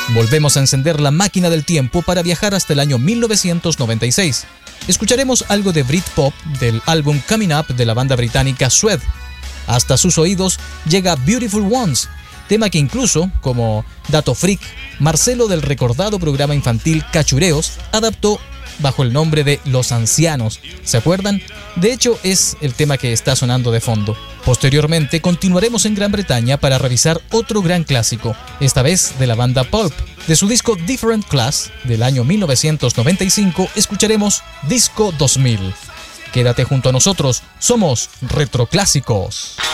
Volvemos a encender la máquina del tiempo para viajar hasta el año 1996. Escucharemos algo de Britpop del álbum Coming Up de la banda británica Suede. Hasta sus oídos llega Beautiful Ones, tema que incluso, como dato freak, Marcelo del recordado programa infantil Cachureos adaptó bajo el nombre de Los Ancianos. ¿Se acuerdan? De hecho, es el tema que está sonando de fondo. Posteriormente, continuaremos en Gran Bretaña para revisar otro gran clásico, esta vez de la banda Pulp. De su disco Different Class, del año 1995, escucharemos Disco 2000. Quédate junto a nosotros, somos Retroclásicos.